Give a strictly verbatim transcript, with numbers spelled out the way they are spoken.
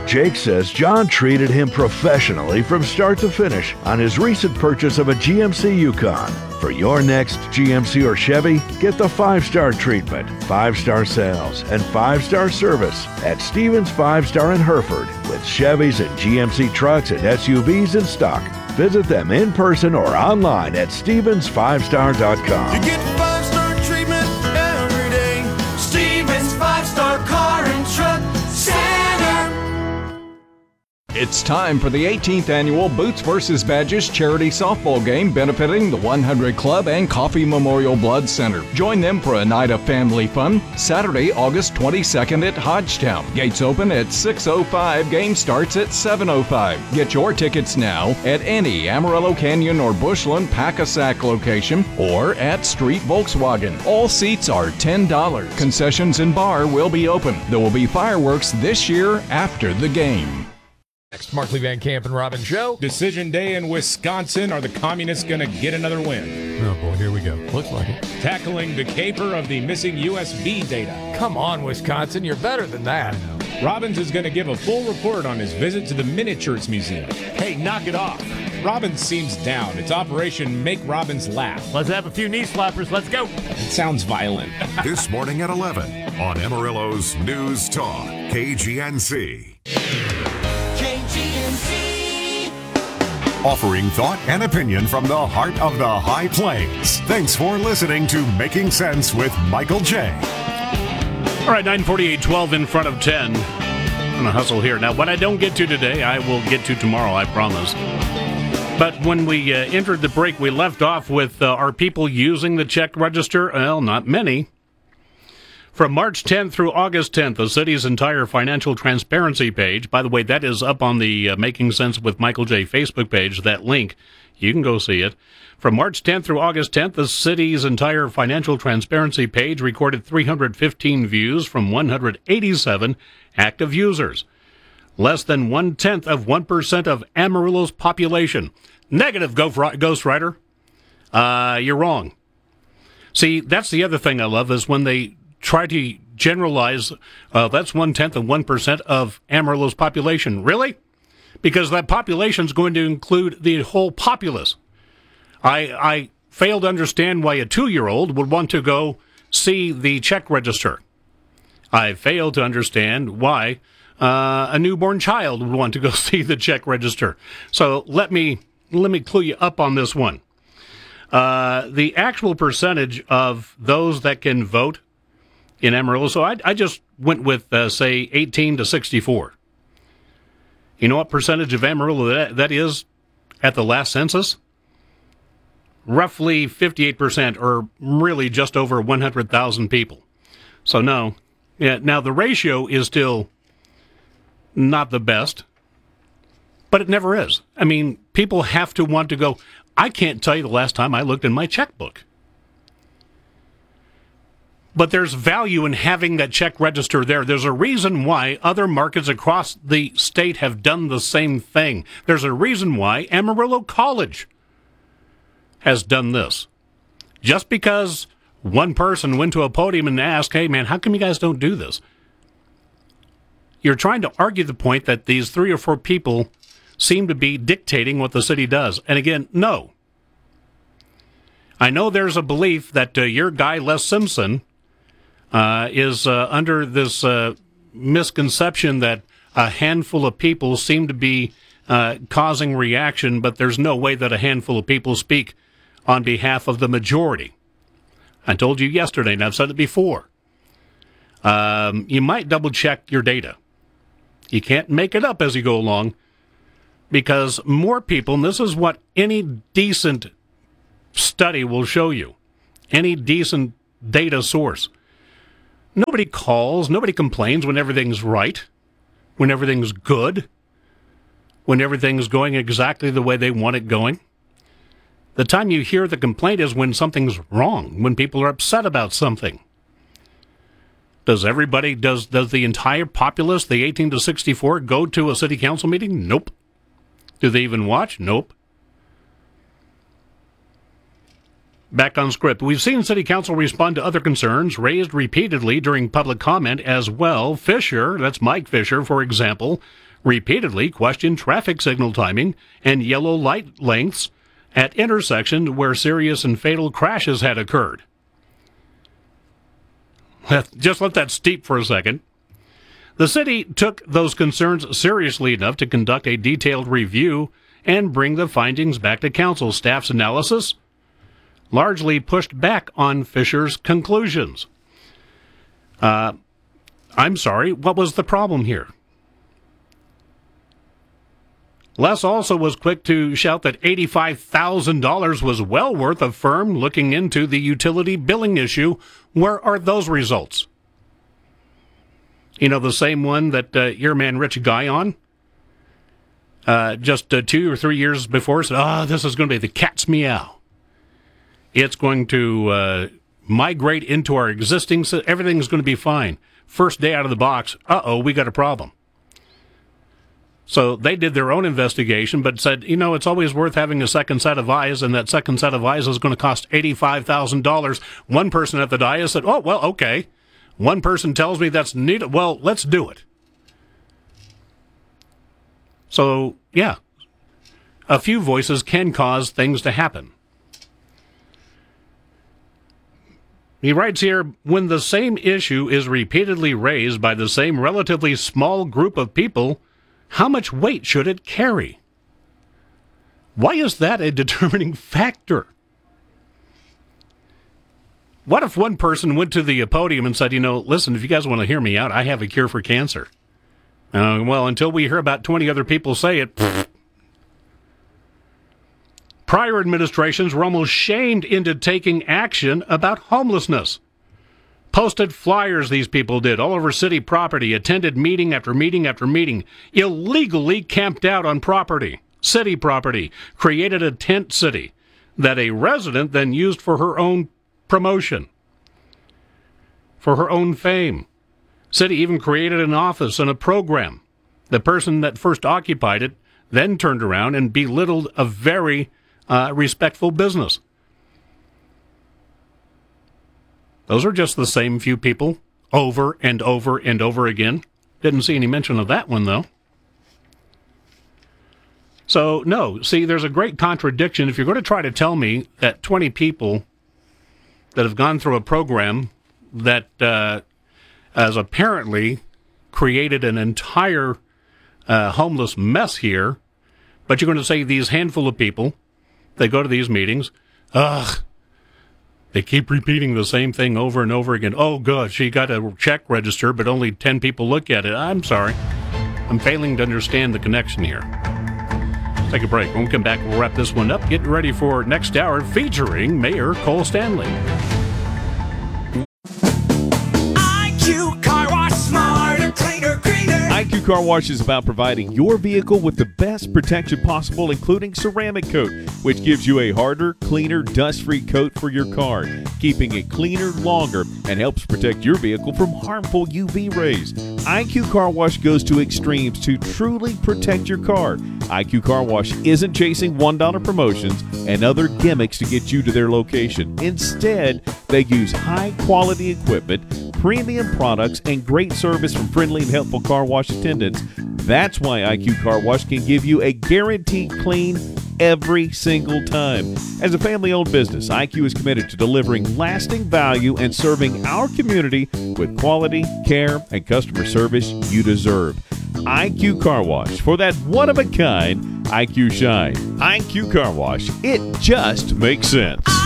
Jake says John treated him professionally from start to finish on his recent purchase of a G M C Yukon. For your next G M C or Chevy, get the five-star treatment, five-star sales, and five-star service at Stevens Five Star in Hereford, with Chevys and G M C trucks and S U Vs in stock. Visit them in person or online at stevens five star dot com. You get five-star treatment every day. Stevens Five Star Car and Truck Center. It's time for the eighteenth annual Boots versus. Badges charity softball game benefiting the one hundred Club and Coffee Memorial Blood Center. Join them for a night of family fun Saturday, August twenty-second at Hodgetown. Gates open at six oh five. Game starts at seven oh five. Get your tickets now at any Amarillo Canyon or Bushland Pack-A-Sack location or at Street Volkswagen. All seats are ten dollars. Concessions and bar will be open. There will be fireworks this year after the game. Next, Markley Van Camp and Robin Show. Decision day in Wisconsin. Are the communists going to get another win? Oh, boy, here we go. Looks like it. Tackling the caper of the missing U S B data. Come on, Wisconsin. You're better than that. Robbins is going to give a full report on his visit to the Miniatures Museum. Hey, knock it off. Robbins seems down. It's Operation Make Robbins Laugh. Let's have a few knee slappers. Let's go. It sounds violent. This morning at eleven on Amarillo's News Talk, K G N C. Offering thought and opinion from the heart of the High Plains. Thanks for listening to Making Sense with Michael J. All right, nine forty-eight, twelve in front of ten. I'm going to hustle here. Now, what I don't get to today, I will get to tomorrow, I promise. But when we uh, entered the break, we left off with, uh, are people using the check register? Well, not many. From March tenth through August tenth, the city's entire financial transparency page, by the way, that is up on the uh, Making Sense with Michael J. Facebook page, that link. You can go see it. From March tenth through August tenth, the city's entire financial transparency page recorded three hundred fifteen views from one hundred eighty-seven active users. Less than one-tenth of one percent of Amarillo's population. Negative, Ghost Rider. Uh, you're wrong. See, that's the other thing I love is when they try to generalize, uh, that's one-tenth of one percent of Amarillo's population. Really? Because that population is going to include the whole populace. I, I fail to understand why a two-year-old would want to go see the check register. I fail to understand why uh, a newborn child would want to go see the check register. So let me let me clue you up on this one. Uh, the actual percentage of those that can vote in Amarillo, so I, I just went with, uh, say, eighteen to sixty-four. You know what percentage of Amarillo that, that is at the last census? Roughly fifty-eight percent, or really just over one hundred thousand people. So no. Yeah, now, the ratio is still not the best, but it never is. I mean, people have to want to go. I can't tell you the last time I looked in my checkbook. But there's value in having that check register there. There's a reason why other markets across the state have done the same thing. There's a reason why Amarillo College has done this. Just because one person went to a podium and asked, hey, man, how come you guys don't do this? You're trying to argue the point that these three or four people seem to be dictating what the city does. And again, no. I know there's a belief that uh, your guy, Les Simpson, Uh, is uh, under this uh, misconception that a handful of people seem to be uh, causing reaction, but there's no way that a handful of people speak on behalf of the majority. I told you yesterday, and I've said it before. Um, you might double-check your data. You can't make it up as you go along, because more people, and this is what any decent study will show you, any decent data source, nobody calls, nobody complains when everything's right, when everything's good, when everything's going exactly the way they want it going. The time you hear the complaint is when something's wrong, when people are upset about something. Does everybody, does, does the entire populace, the eighteen to sixty-four, go to a city council meeting? Nope. Do they even watch? Nope. Back on script. We've seen City Council respond to other concerns raised repeatedly during public comment as well. Fisher, that's Mike Fisher, for example, repeatedly questioned traffic signal timing and yellow light lengths at intersections where serious and fatal crashes had occurred. Just let that steep for a second. The city took those concerns seriously enough to conduct a detailed review and bring the findings back to council. Staff's analysis largely pushed back on Fisher's conclusions. Uh, I'm sorry, what was the problem here? Les also was quick to shout that eighty-five thousand dollars was well worth a firm looking into the utility billing issue. Where are those results? You know, the same one that uh, your man Rich Guyon, uh, just uh, two or three years before, said, oh, this is going to be the cat's meow. It's going to uh, migrate into our existing, so everything's going to be fine. First day out of the box, uh-oh, we got a problem. So they did their own investigation, but said, you know, it's always worth having a second set of eyes, and that second set of eyes is going to cost eighty-five thousand dollars. One person at the dais said, oh, well, okay. One person tells me that's needed. Well, let's do it. So, yeah, a few voices can cause things to happen. He writes here, when the same issue is repeatedly raised by the same relatively small group of people, how much weight should it carry? Why is that a determining factor? What if one person went to the podium and said, you know, listen, if you guys want to hear me out, I have a cure for cancer. Uh, well, until we hear about twenty other people say it, pfft. Prior administrations were almost shamed into taking action about homelessness. Posted flyers, these people did, all over city property, attended meeting after meeting after meeting, illegally camped out on property, city property, created a tent city that a resident then used for her own promotion, for her own fame. City even created an office and a program. The person that first occupied it then turned around and belittled a very uh, respectful business. Those are just the same few people over and over and over again. Didn't see any mention of that one, though. So, no, see, there's a great contradiction. If you're going to try to tell me that twenty people that have gone through a program that uh, has apparently created an entire uh, homeless mess here, but you're going to say these handful of people, they go to these meetings, ugh, they keep repeating the same thing over and over again. Oh, good, she got a check register, but only ten people look at it. I'm sorry. I'm failing to understand the connection here. Let's take a break. When we come back, we'll wrap this one up. Get ready for next hour featuring Mayor Cole Stanley. I Q Car Wash, smarter, cleaner, greener. I Q Car Wash is about providing your vehicle with the best protection possible, including ceramic coat, which gives you a harder, cleaner, dust-free coat for your car, keeping it cleaner longer and helps protect your vehicle from harmful U V rays. I Q Car Wash goes to extremes to truly protect your car. I Q Car Wash isn't chasing one dollar promotions and other gimmicks to get you to their location. Instead, they use high-quality equipment, premium products, and great service from friendly and helpful car wash attendants. That's why I Q Car Wash can give you a guaranteed clean every single time. As a family-owned business, I Q is committed to delivering lasting value and serving our community with quality, care, and customer service you deserve. I Q Car Wash, for that one-of-a-kind I Q shine. I Q Car Wash, it just makes sense.